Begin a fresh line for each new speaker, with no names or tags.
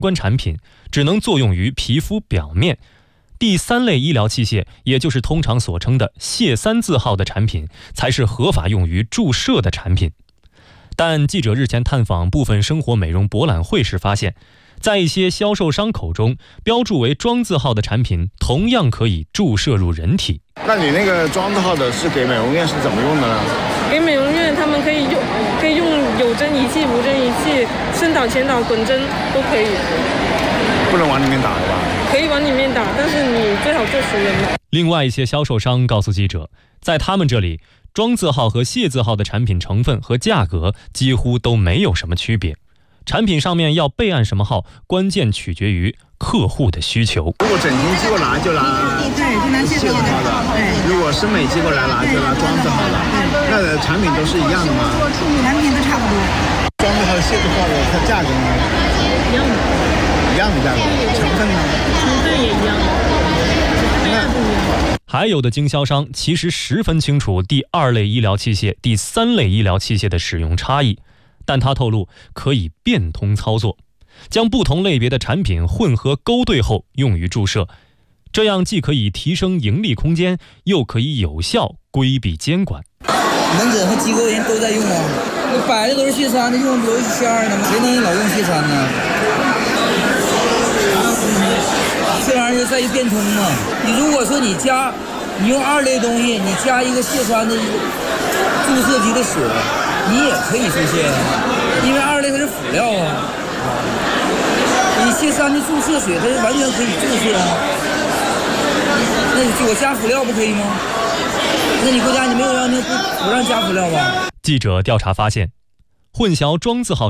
关产品，只能作用于皮肤表面。第3类医疗器械，也就是通常所称的谢3字号的产品，才是合法用于注射的产品。但记者日前探访部分生活美容博览会时发现，在一些销售商口中，标注为庄字号的产品同样可以注射入人体。
那你那个庄字号的是给美容院是怎么用的呢？
给美容院他们可以用有针仪器、无针仪器、深导、浅导、滚针都可以。
不能往里面打的吧？
可以往里面打，但是你最好做熟人嘛。
另外一些销售商告诉记者，在他们这里，庄字号和谢字号的产品成分和价格几乎都没有什么区别。产品上面要备案什么号，关键取决于客户的需求。
如果整形机构拿就拿谢字号的，如果生美机构来拿就拿庄字号的，那产品都是一样的吗？
产品都差不多。
庄字号、谢字号的，它价格呢？
一样的。
一样的价格，成分呢？
成分也一样。
还有的经销商其实十分清楚第2类医疗器械、第3类医疗器械的使用差异，但他透露可以变通操作，将不同类别的产品混合勾兑后用于注射，这样既可以提升盈利空间，又可以有效规避监管。
门诊和机构人都在用啊，你摆的都是谢3的，用的都是谢2的吗？谁能老用谢3呢？这玩意儿就在于变通嘛。你如果说你用2类东西，你加一个谢3的注射级的水，你也可以注射啊，因为2类它是辅料啊。你谢3的注射水，它是完全可以注射啊。那我加辅料不可以吗？那你国家你没有让不让加辅料吧？
记者调查发现，混淆庄字号